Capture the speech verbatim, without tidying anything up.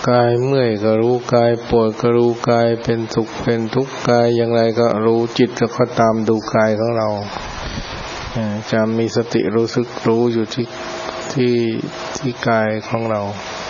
กายเมื่อยก็รู้กายปวดก็รู้กายเป็นสุขเป็นทุกข์กายอย่างไรก็รู้จิตก็ตามดูกายของเราจะมีสติรู้สึกรู้อยู่ที่ที่ที่กายของเรา